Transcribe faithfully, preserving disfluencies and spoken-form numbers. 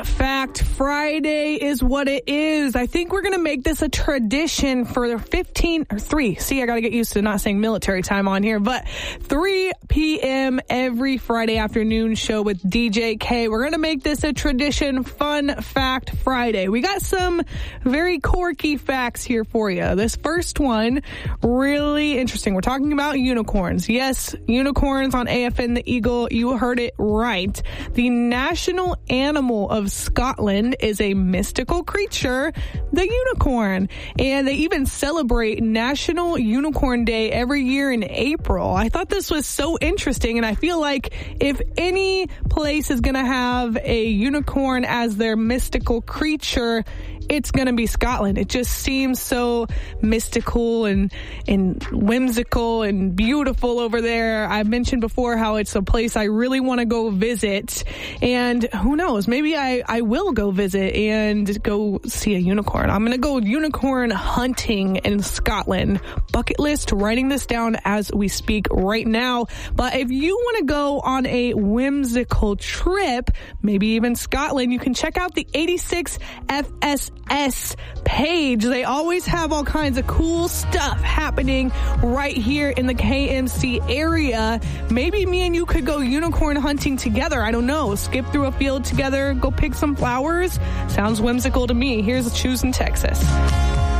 Fact Friday is what it is. I think we're going to make this a tradition for fifteen or three. See, I got to get used to not saying military time on here, but three p.m. every Friday afternoon show with D J K. We're going to make this a tradition. Fun Fact Friday. We got some very quirky facts here for you. This first one, really interesting. We're talking about unicorns. Yes, unicorns on A F N The Eagle. You heard it right. The national animal of Scotland is a mystical creature, the unicorn. And they even celebrate National Unicorn Day every year in April. I thought this was so interesting, and I feel like if any place is going to have a unicorn as their mystical creature, it's going to be Scotland. It just seems so mystical and and whimsical and beautiful over there. I've mentioned before how it's a place I really want to go visit. And who knows, maybe I, I will go visit and go see a unicorn. I'm going to go unicorn hunting in Scotland. Bucket list, writing this down as we speak right now. But if you want to go on a whimsical trip, maybe even Scotland, you can check out the eighty-six F S S page. They always have all kinds of cool stuff happening right here in the K M C area. Maybe me and you could go unicorn hunting together. I don't know. Skip through a field together, go pick some flowers. Sounds whimsical to me. Here's Choosing Texas.